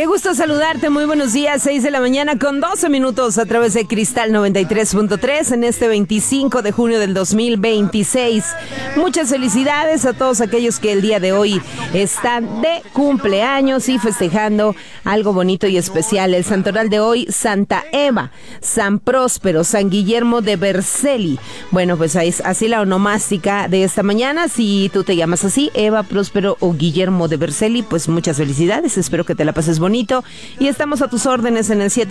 gusto saludarte, muy buenos días, 6 de la mañana con 12 minutos a través de Cristal 93.3 en este 25 de junio del 2026. Muchas felicidades a todos aquellos que el día de hoy están de cumpleaños y festejando algo bonito y especial. El santoral de hoy, Santa Eva, San Próspero, San Guillermo de Vercelli. Bueno, pues es así la onomástica de esta mañana. Si tú te llamas así, Eva, Próspero o Guillermo de Vercelli, pues muchas felicidades, espero que te la pases bonito. Y estamos a tus órdenes en el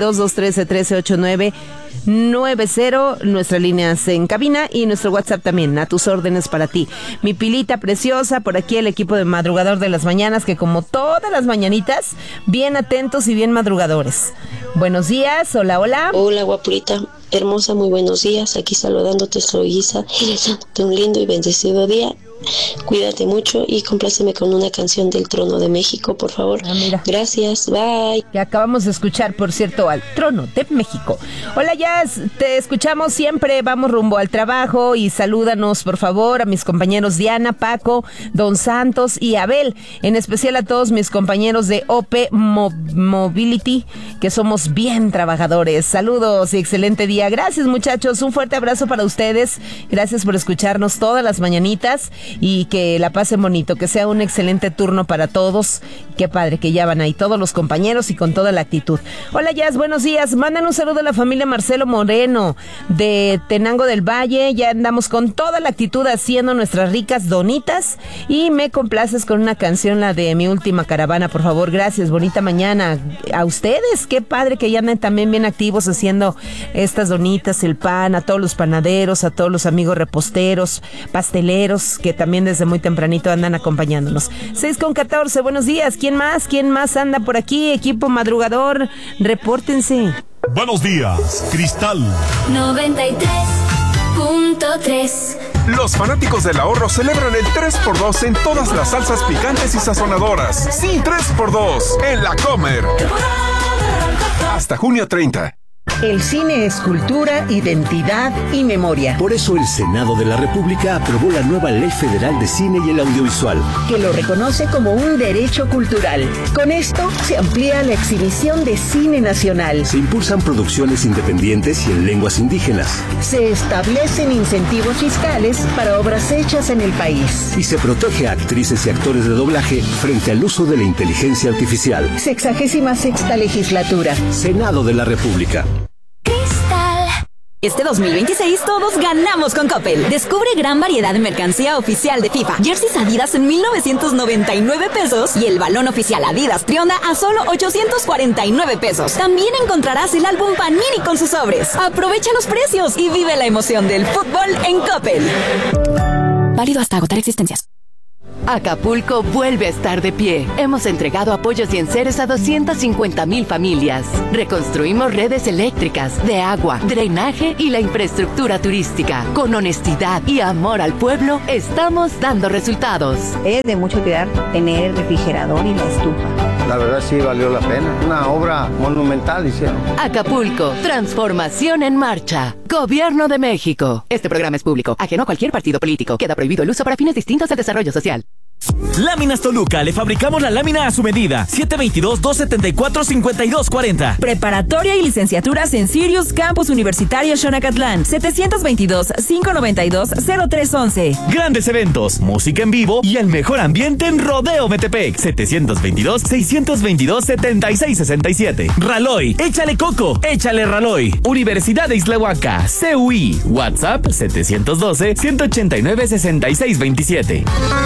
722-213-1389-90, nuestras líneas en cabina y nuestro WhatsApp también, a tus órdenes para ti. Mi pilita preciosa, por aquí el equipo de Madrugador de las Mañanas, que como todas las mañanitas, bien atentos y bien madrugadores. Buenos días, hola, hola. Hola, guapurita, hermosa, muy buenos días. Aquí saludándote, soy Isa, y deseándote un lindo y bendecido día. Cuídate mucho y compláceme con una canción del Trono de México, por favor. Mira. Gracias, bye. Que acabamos de escuchar, por cierto, al Trono de México. Hola, Jazz, te escuchamos siempre, vamos rumbo al trabajo y salúdanos, por favor, a mis compañeros Diana, Paco, Don Santos y Abel, en especial a todos mis compañeros de OP Mobility, que somos bien trabajadores. Saludos y excelente día. Gracias, muchachos, un fuerte abrazo para ustedes. Gracias por escucharnos todas las mañanitas. Y que la pasen bonito, que sea un excelente turno para todos. Qué padre que ya van ahí todos los compañeros y con toda la actitud. Hola, Jazz, buenos días. Mandan un saludo a la familia Marcelo Moreno de Tenango del Valle. Ya andamos con toda la actitud haciendo nuestras ricas donitas. Y me complaces con una canción, la de Mi Última Caravana, por favor. Gracias, bonita mañana. A ustedes, qué padre que ya andan también bien activos haciendo estas donitas, el pan, a todos los panaderos, a todos los amigos reposteros, pasteleros, que también desde muy tempranito andan acompañándonos. 6:14, buenos días. ¿Quién más? ¿Quién más anda por aquí? Equipo madrugador, repórtense. Buenos días, Cristal 93.3. Los fanáticos del ahorro celebran el 3x2 en todas las salsas picantes y sazonadoras. Sí, 3x2 en La Comer. Hasta junio 30. El cine es cultura, identidad y memoria. Por eso el Senado de la República aprobó la nueva Ley Federal de Cine y el Audiovisual, que lo reconoce como un derecho cultural. Con esto se amplía la exhibición de cine nacional. Se impulsan producciones independientes y en lenguas indígenas. Se establecen incentivos fiscales para obras hechas en el país. Y se protege a actrices y actores de doblaje frente al uso de la inteligencia artificial. 66ª legislatura. Senado de la República. Este 2026 todos ganamos con Coppel. Descubre gran variedad de mercancía oficial de FIFA. Jerseys Adidas en 1,999 pesos y el balón oficial Adidas Trionda a solo 849 pesos. También encontrarás el álbum Panini con sus sobres. Aprovecha los precios y vive la emoción del fútbol en Coppel. Válido hasta agotar existencias. Acapulco vuelve a estar de pie. Hemos entregado apoyos y enseres a 250,000 familias. Reconstruimos redes eléctricas, de agua, drenaje y la infraestructura turística. Con honestidad y amor al pueblo, estamos dando resultados. Es de mucha utilidad tener el refrigerador y la estufa. La verdad sí valió la pena. Una obra monumental hicieron. Acapulco, transformación en marcha. Gobierno de México. Este programa es público, ajeno a cualquier partido político. Queda prohibido el uso para fines distintos al desarrollo social. Láminas Toluca, le fabricamos la lámina a su medida. 722-274-5240. Preparatoria y licenciaturas en Sirius Campus Universitario Xonacatlán. 722-592-0311. Grandes eventos, música en vivo y el mejor ambiente en Rodeo Metepec. 722-622-7667. Raloy, échale coco, échale Raloy. Universidad de Islahuaca, CUI. WhatsApp 712-189-6627.